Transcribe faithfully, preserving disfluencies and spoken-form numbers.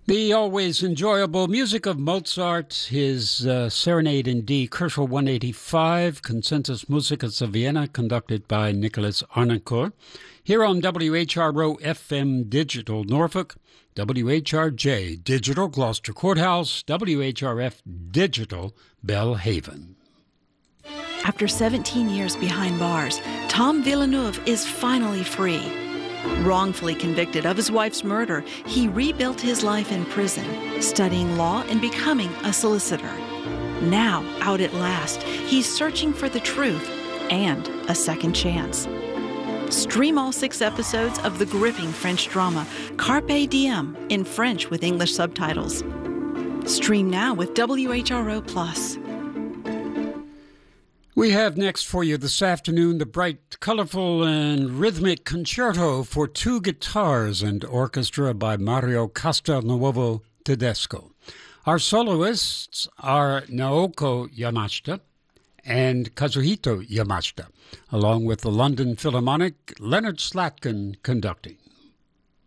The always enjoyable music of Mozart, his uh, Serenade in D, Kerschel one eighty-five, Concentus Musicus of Vienna, conducted by Nicholas Arnoncourt, here on W H R O F M Digital Norfolk, W H R J Digital Gloucester Courthouse, W H R F Digital Belhaven. After seventeen years behind bars, Tom Villeneuve is finally free. Wrongfully convicted of his wife's murder, he rebuilt his life in prison, studying law and becoming a solicitor. Now, out at last, he's searching for the truth and a second chance. Stream all six episodes of the gripping French drama Carpe Diem in French with English subtitles. Stream now with W H R O Plus. We have next for you this afternoon the bright, colorful, and rhythmic concerto for two guitars and orchestra by Mario Castelnuovo Tedesco. Our soloists are Naoko Yamashita and Kazuhito Yamashita, along with the London Philharmonic, Leonard Slatkin conducting.